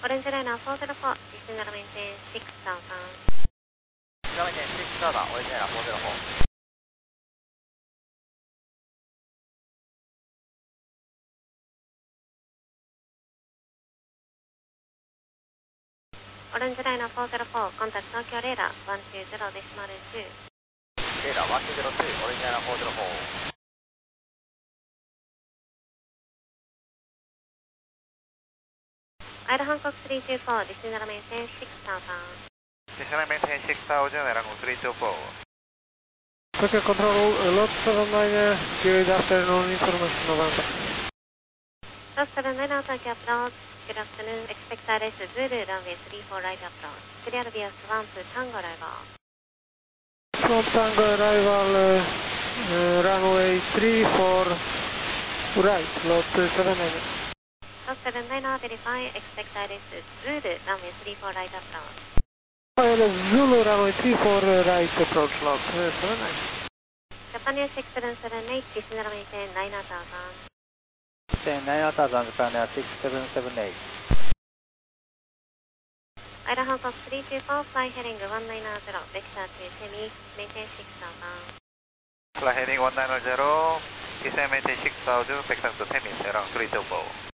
Orange Liner 404, descend and maintain 6000. Maintain 6000, Orange Liner 404. Orange Liner 404, contact Tokyo Radar 120.2. Radar 1202, Orange Liner 404. Ida Hancock 324, descend and maintain 6000. Descend and maintain 6000, Hancock 324. Tokyo Control, Lot 79, good afternoon, information November. Lot 79, Tokyo approach, good afternoon, expect ILS Zulu, runway 34 right approach. Clear via Swamp Tango arrival. Swamp Tango arrival, runway 34 right, Lot 79. Lot 79, verify, expect ILS Zulu, runway 34 right approach. ILS Zulu, runway 34 right approach, Lot 79. Japan 6778, descend and maintain 9000. Maintain 9000, Japan 6778. Ida Hancock 324, fly heading 190, vector to Semi, maintain 6000. Fly heading 190, descend maintain 6000, vector to Semi, Serang 324.